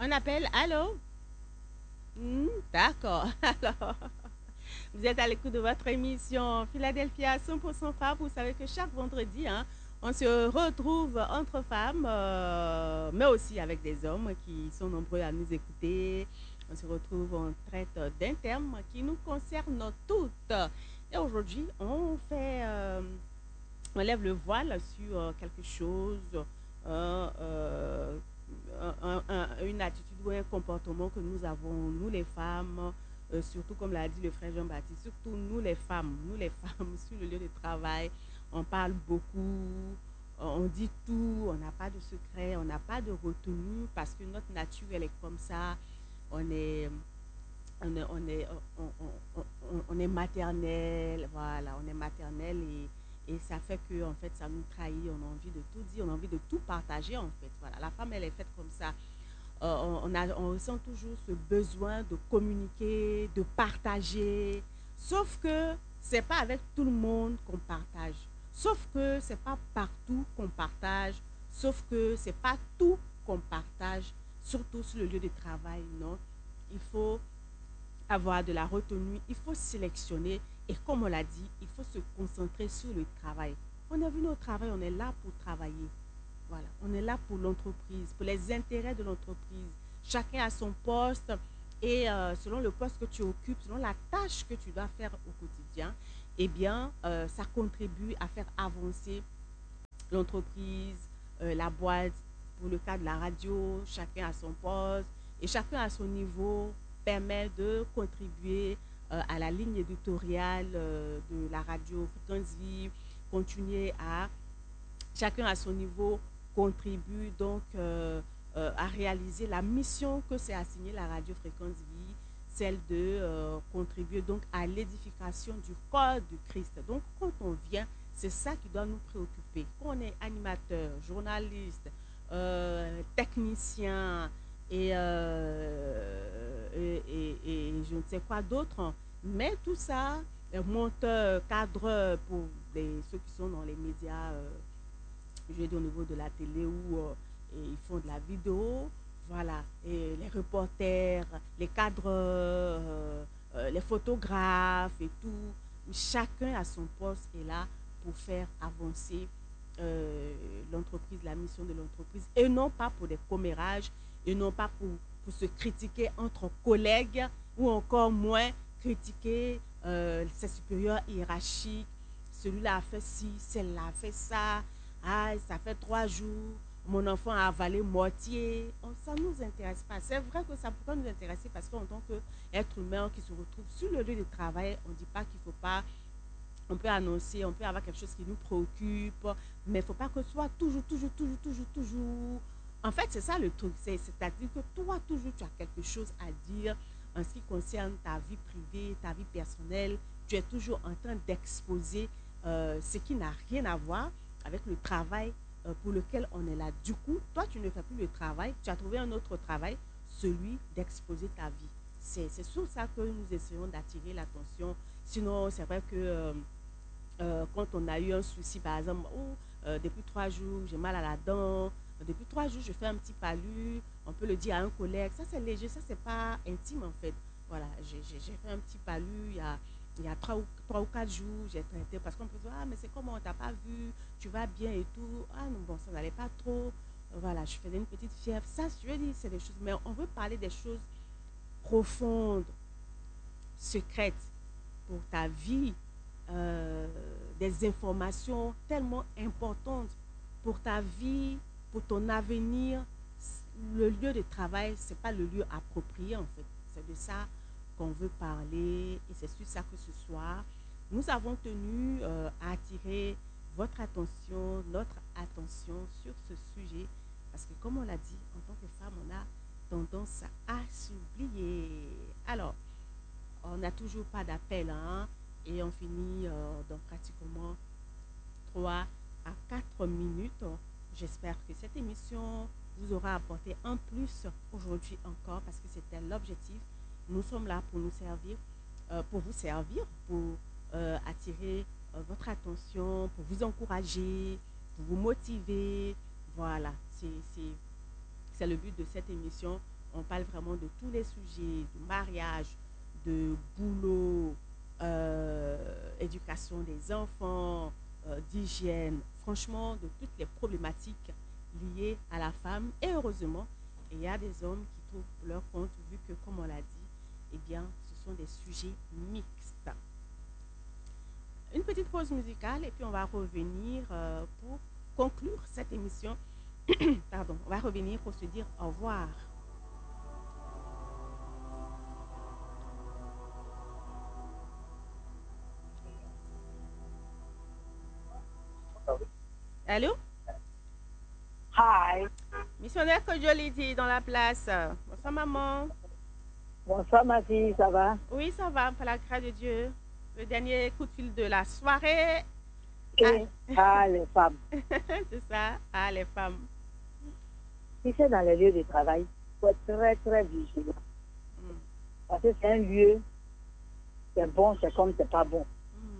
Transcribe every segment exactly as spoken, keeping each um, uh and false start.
On appelle, allô? Hmm, d'accord. Alors, vous êtes à l'écoute de votre émission Philadelphia cent pour cent femmes. Vous savez que chaque vendredi, hein, on se retrouve entre femmes, euh, mais aussi avec des hommes qui sont nombreux à nous écouter. On se retrouve, on traite d'un thème qui nous concerne toutes. Et aujourd'hui, on fait, euh, on lève le voile sur euh, quelque chose, euh, euh, un- un- une attitude ou un comportement que nous avons, nous les femmes, euh, surtout comme l'a dit le frère Jean-Baptiste, surtout nous les femmes, nous les femmes sur le lieu de travail, on parle beaucoup, on dit tout, on n'a pas de secret, on n'a pas de retenue parce que notre nature, elle est comme ça, on est, on est, on est, on, on- on- on est maternel, voilà, on est maternel et, et ça fait que en fait ça nous trahit, on a envie de tout dire, on a envie de tout partager en fait. Voilà, la femme elle est faite comme ça. Euh, on, on a, on ressent toujours ce besoin de communiquer, de partager, sauf que c'est pas avec tout le monde qu'on partage, sauf que c'est pas partout qu'on partage, sauf que c'est pas tout qu'on partage, surtout sur le lieu de travail, non. Il faut avoir de la retenue, il faut sélectionner et comme on l'a dit, il faut se concentrer sur le travail. On est venu au travail, on est là pour travailler. Voilà, on est là pour l'entreprise, pour les intérêts de l'entreprise. Chacun a son poste et euh, selon le poste que tu occupes, selon la tâche que tu dois faire au quotidien, eh bien, euh, ça contribue à faire avancer l'entreprise, euh, la boîte. Pour le cas de la radio, chacun a son poste et chacun à son niveau permet de contribuer euh, à la ligne éditoriale euh, de la radio Fréquence Vive, continuer à chacun à son niveau contribue donc euh, euh, à réaliser la mission que s'est assignée la radio Fréquence Vie, celle de euh, contribuer donc à l'édification du corps du Christ. Donc quand on vient, c'est ça qui doit nous préoccuper. Quand on est animateur, journaliste, euh, technicien et, euh, et, et- et je ne sais quoi d'autre, mais tout ça, euh, monteur, cadreur pour les- ceux qui sont dans les médias, euh, je vais dire au niveau de la télé où euh, et ils font de la vidéo, voilà, et les reporters, les cadreurs, euh, euh, les photographes et tout, chacun à son poste est là pour faire avancer euh, l'entreprise, la mission de l'entreprise, et non pas pour des commérages, et non pas pour, pour se critiquer entre collègues, ou encore moins critiquer euh, ses supérieurs hiérarchiques. Celui-là a fait ci, celle-là a fait ça, ah, ça fait trois jours, mon enfant a avalé moitié. Oh, ça ne nous intéresse pas. C'est vrai que ça pourrait nous intéresser parce qu'en tant qu'être humain qui se retrouve sur le lieu de travail, on ne dit pas qu'il ne faut pas, on peut annoncer, on peut avoir quelque chose qui nous préoccupe, mais il ne faut pas que ce soit toujours, toujours, toujours, toujours, toujours. En fait, c'est ça le truc. C'est- C'est-à-dire que toi, toujours, tu as quelque chose à dire en ce qui concerne ta vie privée, ta vie personnelle. Tu es toujours en train d'exposer euh, ce qui n'a rien à voir avec le travail euh, pour lequel on est là. Du coup, toi, tu ne fais plus le travail, tu as trouvé un autre travail, celui d'exposer ta vie. C'est c'est sur ça que nous essayons d'attirer l'attention. Sinon, c'est vrai que euh, euh, quand on a eu un souci, par exemple, oh, euh, depuis trois jours, j'ai mal à la dent, depuis trois jours, je fais un petit palu, on peut le dire à un collègue, ça c'est léger, ça c'est pas intime en fait. Voilà, j'ai j'ai- j'ai fait un petit palu il y a, il y a trois, ou, trois ou quatre jours, j'ai traité, parce qu'on peut dire, ah mais c'est comment, on t'a pas vu, tu vas bien et tout, ah non, bon, ça n'allait pas trop, voilà, je faisais une petite fièvre, ça, je veux dire, c'est des choses, mais on veut parler des choses profondes, secrètes pour ta vie, euh, des informations tellement importantes pour ta vie, pour ton avenir. Le lieu de travail, ce n'est pas le lieu approprié en fait. C'est de ça qu'on veut parler et c'est sur ça que ce soir, nous avons tenu euh, à attirer votre attention, notre attention sur ce sujet parce que comme on l'a dit, en tant que femme, on a tendance à s'oublier. Alors, on n'a toujours pas d'appel, hein, et on finit euh, dans pratiquement trois à quatre minutes. J'espère que cette émission vous aura apporté un plus aujourd'hui encore parce que c'était l'objectif. Nous sommes là pour nous servir, euh, pour vous servir, pour euh, attirer euh, votre attention, pour vous encourager, pour vous motiver. Voilà, c'est c'est- c'est le but de cette émission. on parle vraiment de tous les sujets, de mariage, de boulot, euh, éducation des enfants, euh, d'hygiène, franchement, de toutes les problématiques liées à la femme. Et heureusement, il y a des hommes qui trouvent leur compte, vu que, comme on l'a dit, eh bien, ce sont des sujets mixtes. Une petite pause musicale et puis on va revenir euh, pour conclure cette émission. Pardon, on va revenir pour se dire au revoir. Allô? Hi. Missionnaire Kojoliti dans la place. Bonsoir maman. Bonsoir ma fille, ça va? Oui, ça va, par la grâce de Dieu. Le dernier coup de fil de la soirée. Ah, Et, ah, les femmes. c'est ça. Ah, les femmes. Si c'est dans les lieux de travail, il faut être très, très vigilant. Mm. Parce que c'est un lieu, c'est bon, c'est comme c'est pas bon.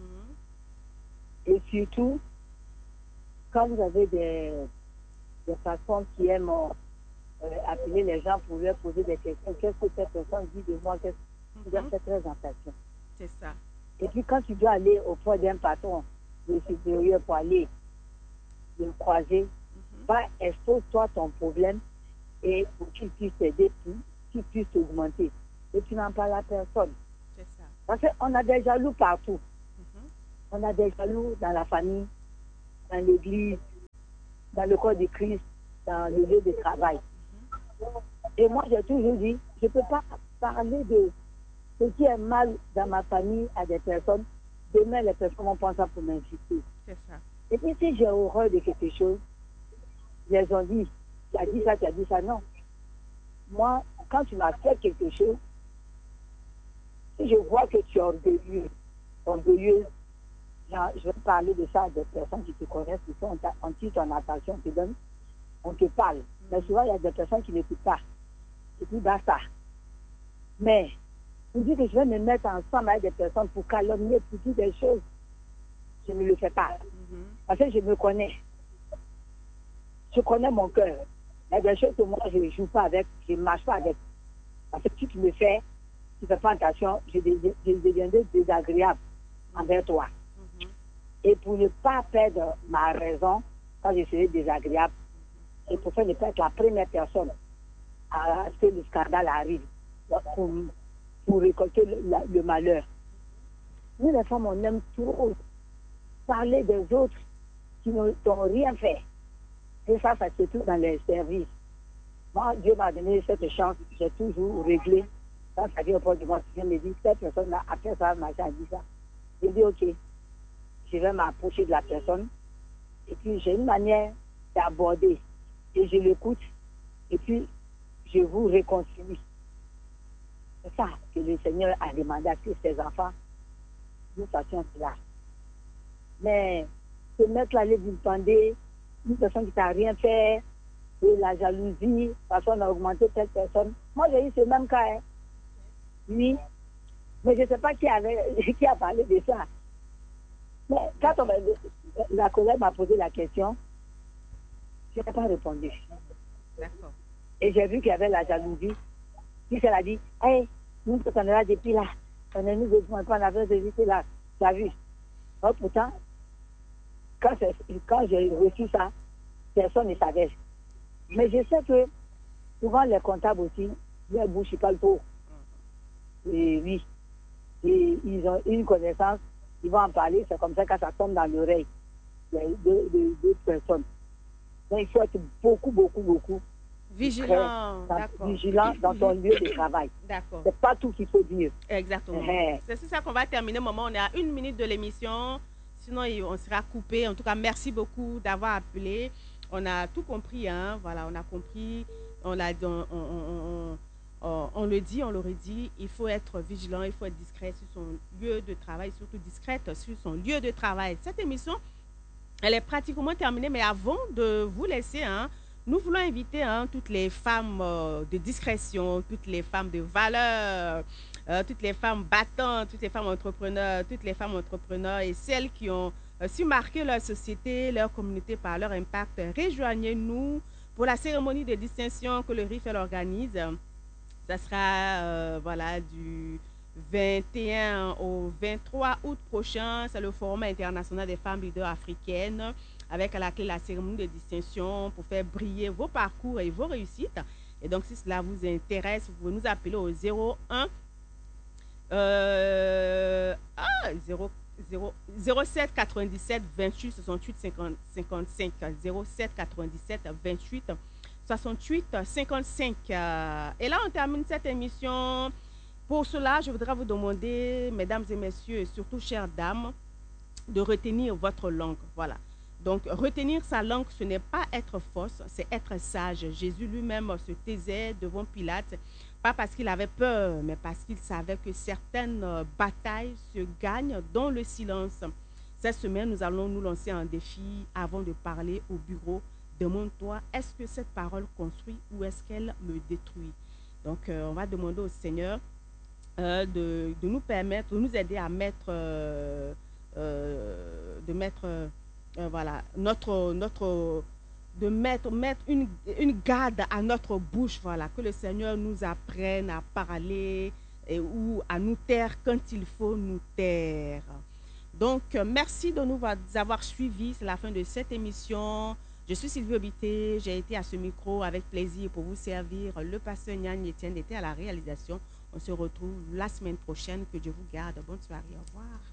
Mm. Et surtout, quand vous avez des, des personnes qui aiment euh, appeler les gens pour leur poser des questions, qu'est-ce que cette personne dit de moi, qu'est-ce que tu dois Mhm. faire très attention. C'est ça. Et puis quand tu dois aller auprès d'un patron, de supérieur pour aller le croiser, Mhm. va expose-toi ton problème et pour qu'il puisse t'aider, pour qu'il puisse t'augmenter. Et tu n'en parles à personne. C'est ça. Parce qu'on a des jaloux partout. Mhm. On a des jaloux dans la famille, dans l'église, dans le corps de Christ, dans le lieu de travail. Mhm. Et moi, j'ai toujours dit, je ne peux pas parler de ce qui est mal dans ma famille à des personnes. Demain, les personnes vont penser pour m'insulter. C'est ça. Et puis, si j'ai horreur de quelque chose, ils ont dit, tu as dit ça, tu as dit ça. Non. Moi, quand tu m'as fait quelque chose, si je vois que tu es orgueilleux, orgueilleuse, genre, je vais parler de ça à des personnes qui te connaissent, qui sont, on tire ton attention, on te donne, on te parle. Mhm. Mais souvent, il y a des personnes qui n'écoutent pas. Et puis, basta. Mais, on dit que je vais me mettre ensemble avec des personnes pour calomnier, pour dire des choses. Je ne le fais pas. Mhm. Parce que je me connais. Je connais mon cœur. Il y a des choses que moi, je ne joue pas avec, je ne marche pas avec. Parce que si tu me fais, tu ne fais pas attention, je, deviens- je deviendrai désagréable envers toi. Mhm. Et pour ne pas perdre ma raison, quand je serai désagréable, et pour faire ne pas être la première personne à ce que le scandale arrive, pour, pour récolter le, la- le malheur. Nous, les femmes, on aime trop parler des autres qui n'ont n'ont rien fait. Et ça, ça se trouve dans les services. Moi, Dieu m'a donné cette chance, j'ai toujours réglé. Quand ça vient au point du monde, je me dis, cette personne-là, après ça, machin, a dit ça. Je dis, ok, je vais m'approcher de la personne. Et puis, j'ai une manière d'aborder. Et je l'écoute. Et puis, je vous réconcilie. C'est ça que le Seigneur a demandé à tous ses enfants. Nous fassions cela. Mais, se mettre là, les vilipender, une personne qui t'a rien fait, et la jalousie, parce qu'on a augmenté telle personne. Moi, j'ai eu ce même cas. Hein. Oui. Mais je ne sais pas qui, avait, qui a parlé de ça. Mais quand on m'a- la collègue m'a posé la question, je n'ai pas répondu. D'accord. Et j'ai vu qu'il y avait la jalousie. Puis elle a dit, hey, nous, on est là depuis là. On est nous, on pas la vérité là. Tu as vu? Oh, pourtant, quand, c'est- quand j'ai reçu ça, personne ne savait. Mais je sais que souvent les comptables aussi, leur bouche n'est pas le tour. Et oui, et ils ont une connaissance, ils vont en parler, c'est comme ça que ça tombe dans l'oreille de de- de- d'autres personnes. Donc il faut être beaucoup, beaucoup, beaucoup Vigilant. très D'accord. vigilant dans ton lieu de travail. D'accord. C'est pas tout qu'il faut dire. Exactement. Eh, C'est sur ça qu'on va terminer. Maman, on est à une minute de l'émission. Sinon, il- on sera coupé. En tout cas, merci beaucoup d'avoir appelé. On a tout compris. Hein. Voilà, on a compris. On, a, on, on, on- on- on le dit, on l'aurait dit. Il faut être vigilant, il faut être discret sur son lieu de travail, surtout discrète sur son lieu de travail. Cette émission, elle est pratiquement terminée, mais avant de vous laisser, hein, nous voulons inviter hein, toutes les femmes euh, de discrétion, toutes les femmes de valeur, euh, toutes les femmes battantes, toutes les femmes entrepreneurs, toutes les femmes entrepreneurs et celles qui ont euh, su marquer leur société, leur communauté par leur impact. Rejoignez-nous pour la cérémonie de distinction que le R I F L organise Ça sera euh, voilà, du vingt et un au vingt-trois août prochain. C'est le Forum international des femmes leaders africaines avec à la clé la cérémonie de distinction pour faire briller vos parcours et vos réussites. Et donc, si cela vous intéresse, vous pouvez nous appeler au zéro un euh, ah, zéro, zéro, zéro sept quatre-vingt-dix-sept vingt-huit soixante-huit cinquante-cinq zéro sept quatre-vingt-dix-sept vingt-huit soixante-huit cinquante-cinq. Euh, et là, on termine cette émission. Pour cela, je voudrais vous demander, mesdames et messieurs, et surtout chères dames, de retenir votre langue. Voilà. Donc, retenir sa langue, ce n'est pas être fausse, c'est être sage. Jésus lui-même se taisait devant Pilate, pas parce qu'il avait peur, mais parce qu'il savait que certaines euh, batailles se gagnent dans le silence. Cette semaine, nous allons nous lancer un défi avant de parler au bureau. Demande-toi, est-ce que cette parole construit ou est-ce qu'elle me détruit? Donc, euh, on va demander au Seigneur euh, de, de nous permettre, de nous aider à mettre, euh, euh, de mettre, euh, voilà, notre, notre, de mettre, mettre une, une garde à notre bouche, voilà, que le Seigneur nous apprenne à parler et, ou à nous taire quand il faut nous taire. Donc, euh, merci de nous avoir suivis. C'est la fin de cette émission. Je suis Sylvie Obité. J'ai été à ce micro avec plaisir pour vous servir. Le pasteur Nyan Etienne était à la réalisation. On se retrouve la semaine prochaine. Que Dieu vous garde. Bonne soirée. Au revoir.